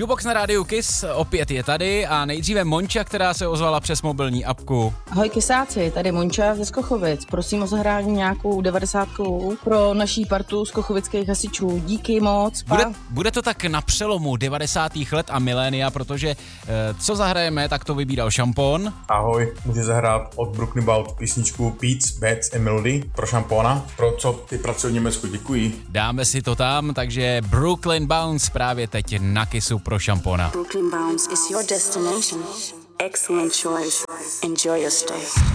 Jukebox na rádiu Kiss opět je tady a nejdříve Monča, která se ozvala přes mobilní apku. Ahoj Kisáci, tady Monča ze Skochovic. Prosím o zahrání nějakou 90kovou pro naší partu skochovických hasičů. Díky moc. Bude to tak na přelomu 90. let a milénia, protože co zahrajeme, tak to vybíral Šampon. Ahoj, může zahrát od Brooklyn Bout písničku Beats, Bats and Melody pro Šampona. Pro co ty pracují v Německu, děkuji. Dáme si to tam, takže Brooklyn Bounce právě teď na Kissu pro Šampona. Brooklyn Bounce is your destination. Excellent choice. Enjoy your stay.